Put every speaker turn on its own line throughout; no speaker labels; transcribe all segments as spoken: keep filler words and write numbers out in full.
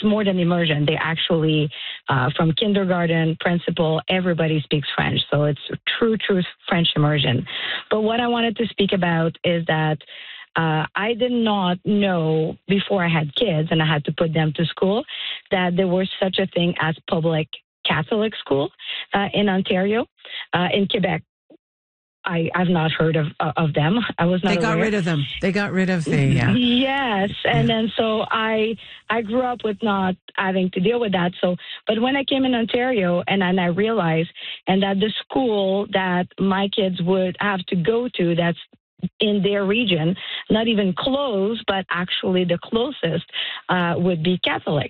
more than immersion. They actually, uh, from kindergarten, principal, everybody speaks French. So it's true, true French immersion. But what I wanted to speak about is that uh, I did not know before I had kids and I had to put them to school that there was such a thing as public Catholic school uh, in Ontario. Uh, in Quebec, I, I've not heard of uh, of them. I was not
They got
aware.
rid of them. They got rid of the... Yeah.
Yes. And
yeah.
then so I I grew up with not having to deal with that. So, but when I came in Ontario and then I realized and that the school that my kids would have to go to that's in their region, not even close, but actually the closest uh, would be Catholic.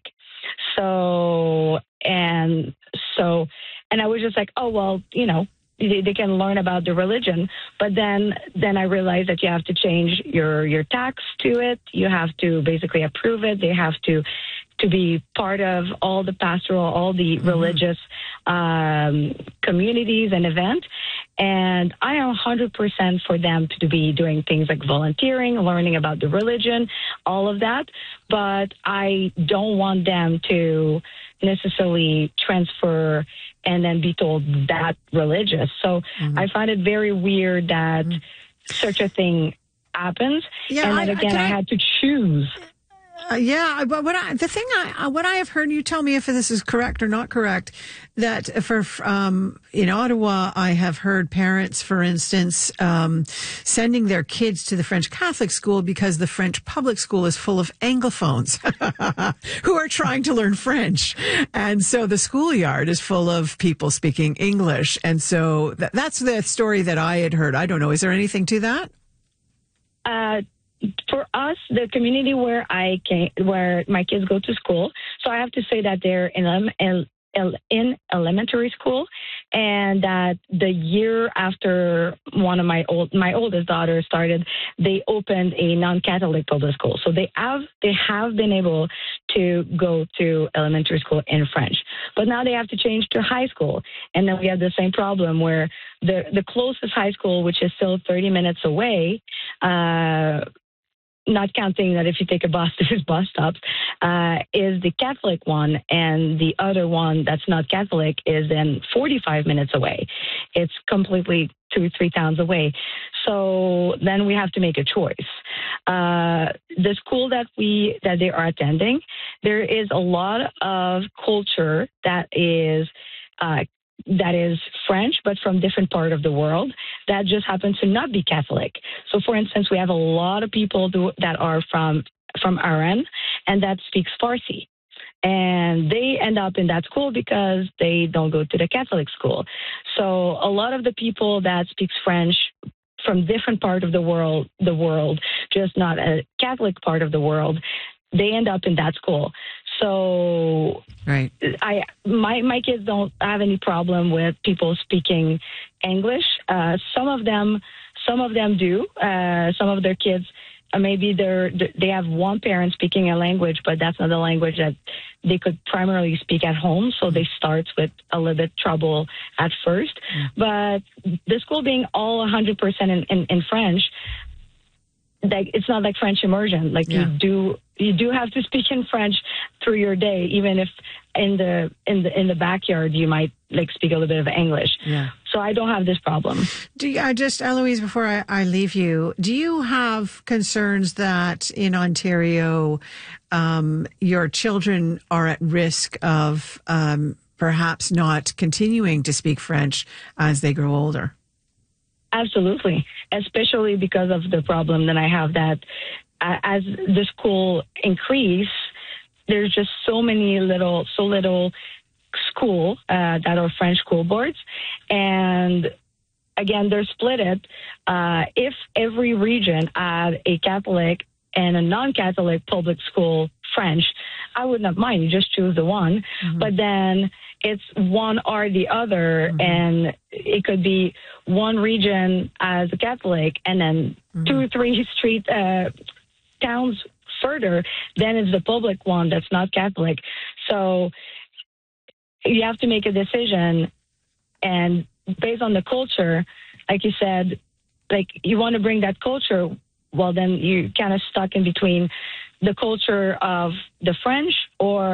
So, and so, and I was just like, oh, well, you know, They, they can learn about the religion, but then then I realized that you have to change your your tax to it. You have to basically approve it. They have to to be part of all the pastoral, all the mm-hmm. religious um, communities and events. And I am one hundred percent for them to be doing things like volunteering, learning about the religion, all of that. But I don't want them to necessarily transfer and then be told that religious. So mm-hmm. I find it very weird that mm-hmm. such a thing happens. Yeah, and then I, again, I, I had to choose.
Uh, yeah, but what I, the thing I, what I have heard, you tell me if this is correct or not correct, that for, um, in Ottawa, I have heard parents, for instance, um, sending their kids to the French Catholic school because the French public school is full of Anglophones who are trying to learn French. And so the schoolyard is full of people speaking English. And so th- that's the story that I had heard. I don't know. Is there anything to that?
Uh, For us, the community where I came, where my kids go to school, so I have to say that they're in ele- in elementary school, and that the year after one of my old my oldest daughters started, they opened a non-Catholic public school. So they have they have been able to go to elementary school in French, but now they have to change to high school, and then we have the same problem where the the closest high school, which is still thirty minutes away. Uh, Not counting that if you take a bus, there's bus stops, uh, is the Catholic one, and the other one that's not Catholic is then forty-five minutes away. It's completely two, three towns away. So then we have to make a choice. Uh, the school that we that they are attending, there is a lot of culture that is uh, that is French, but from different part of the world that just happens to not be Catholic. So, for instance, we have a lot of people do, that are from from Iran and that speaks Farsi. And they end up in that school because they don't go to the Catholic school. So a lot of the people that speaks French from different part of the world, the world, just not a Catholic part of the world, they end up in that school. So
right.
I my my kids don't have any problem with people speaking English. Uh, some of them some of them do. Uh, some of their kids uh, maybe they're they have one parent speaking a language, but that's not the language that they could primarily speak at home. So they start with a little bit trouble at first. Mm. But the school being all one hundred percent in, in, in French, like it's not like French immersion. Like yeah. you do. You do have to speak in French through your day, even if in the in the in the backyard you might like speak a little bit of English.
Yeah.
So I don't have this problem.
Do you, I just, Eloise, before I, I leave you, do you have concerns that in Ontario um, your children are at risk of um, perhaps not continuing to speak French as they grow older?
Absolutely, especially because of the problem that I have that. Uh, as the school increase, there's just so many little, so little school uh, that are French school boards. And again, they're split it. Uh, if every region had a Catholic and a non-Catholic public school French, I would not mind. You just choose the one. Mm-hmm. But then it's one or the other, mm-hmm. and it could be one region as a Catholic and then mm-hmm. two, three street uh towns further, then it's the public one that's not Catholic. So you have to make a decision, and based on the culture, like you said, like you want to bring that culture, well, then you kind of stuck in between the culture of the French or